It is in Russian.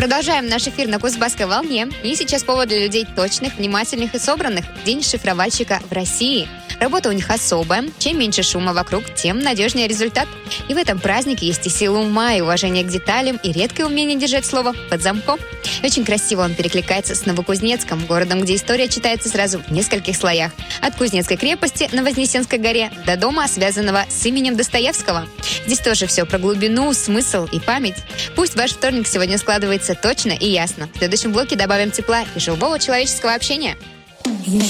Продолжаем наш эфир на Кузбасской волне. И сейчас повод для людей точных, внимательных и собранных. День шифровальщика в России. Работа у них особая. Чем меньше шума вокруг, тем надежнее результат. И в этом празднике есть и сила ума, и уважение к деталям, и редкое умение держать слово под замком. И очень красиво он перекликается с Новокузнецком, городом, где история читается сразу в нескольких слоях. От Кузнецкой крепости на Вознесенской горе до дома, связанного с именем Достоевского. Здесь тоже все про глубину, смысл и память. Пусть ваш вторник сегодня складывается точно и ясно. В следующем блоке добавим тепла и живого человеческого общения.